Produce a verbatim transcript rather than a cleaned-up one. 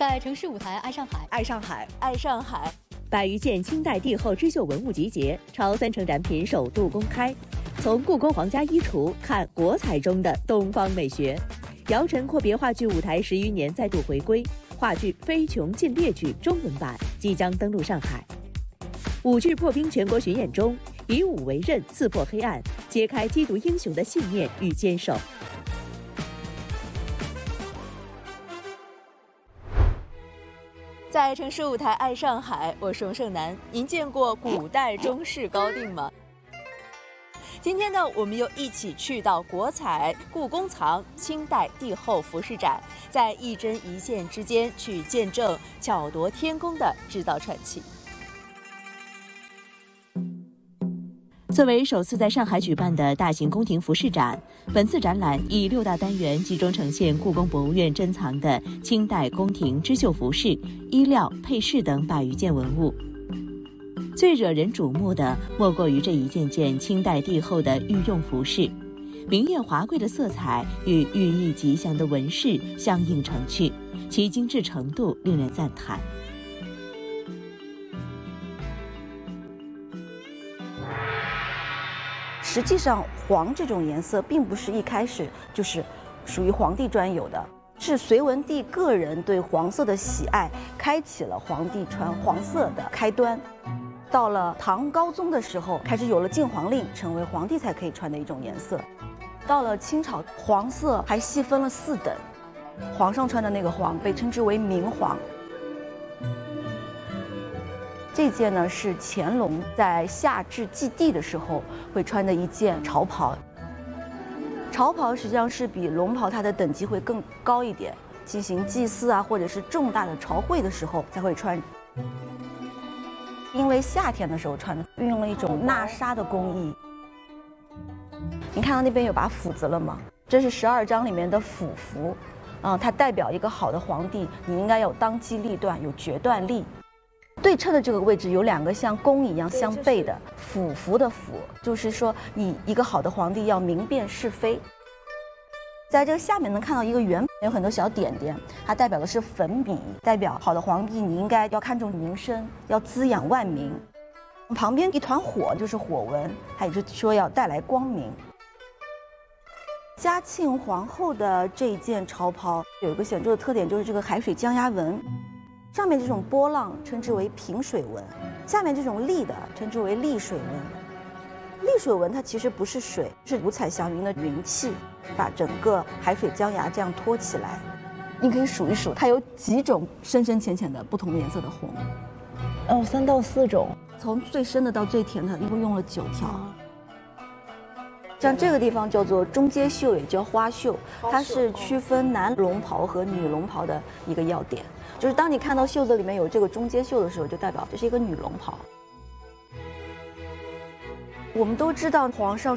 在城市舞台爱上海， 爱上海， 爱上海。 百余件清代帝后织绣文物集结，超三成展品首度公开。从故宫皇家衣橱看国彩中的东方美学。姚晨阔别话剧舞台十余年再度回归，话剧《非穷尽烈举》中文版即将登陆上海。舞剧破冰全国巡演中，以武为刃，刺破黑暗，揭开缉毒英雄的信念与坚守。 在城市舞台爱上海，我是翁胜楠。您见过古代中式高定吗？今天呢，我们又一起去到国彩故宫藏清代帝后服饰展，在一针一线之间去见证巧夺天工的制造传奇。 作为首次在上海举办的大型宫廷服饰展，本次展览以六大单元集中呈现故宫博物院珍藏的清代宫廷织绣服饰、衣料、配饰等百余件文物。最惹人瞩目的莫过于这一件件清代帝后的御用服饰，明艳华贵的色彩与寓意吉祥的纹饰相映成趣，其精致程度令人赞叹。 实际上，黄这种颜色并不是一开始就是属于皇帝专有的，是隋文帝个人对黄色的喜爱，开启了皇帝穿黄色的开端。到了唐高宗的时候，开始有了禁黄令，成为皇帝才可以穿的一种颜色。到了清朝，黄色还细分了四等，皇上穿的那个黄被称之为明黄。这件呢是乾隆在夏至祭地的时候会穿的一件朝袍。朝袍实际上是比龙袍它的等级会更高一点，进行祭祀啊或者是重大的朝会的时候才会穿。因为夏天的时候穿的，运用了一种纳纱的工艺。您看到那边有把斧子了吗？这是十二章里面的斧符，嗯，它代表一个好的皇帝，你应该有当机立断，有决断力。对称的这个位置有两个像弓一样相背的斧符的斧，就是说你一个好的皇帝要明辨是非。在这个下面能看到一个圆，有很多小点点，它代表的是粉笔，代表好的皇帝你应该要看重民生，要滋养万民。旁边一团火就是火纹，它也是说要带来光明。嘉庆皇后的这一件朝袍有一个显著的特点，就是这个海水江崖纹。上面这种波浪称之为平水纹，下面这种立的称之为立水纹。立水纹它其实不是水，是五彩祥云的云气，把整个海水江崖这样托起来。你可以数一数，它有几种深深浅浅的不同颜色的红。 哦，三到四种， 从最深的到最甜的，一共用了九条。像这个地方叫做中阶绣，也叫花绣，它是区分男龙袍和女龙袍的一个要点。就是当你看到袖子里面有这个中阶绣的时候，就代表这是一个女龙袍。我们都知道皇上